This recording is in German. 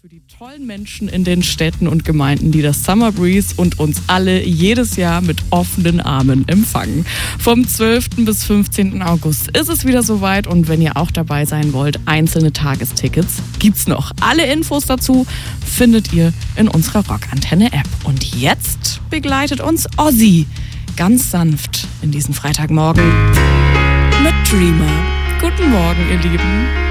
für die tollen Menschen in den Städten und Gemeinden, die das Summer Breeze und uns alle jedes Jahr mit offenen Armen empfangen. Vom 12. bis 15. August ist es wieder soweit und wenn ihr auch dabei sein wollt, einzelne Tagestickets gibt's noch. Alle Infos dazu findet ihr in unserer Rockantenne-App. Und jetzt begleitet uns Ozzy ganz sanft in diesen Freitagmorgen mit Dreamer. Guten Morgen, ihr Lieben.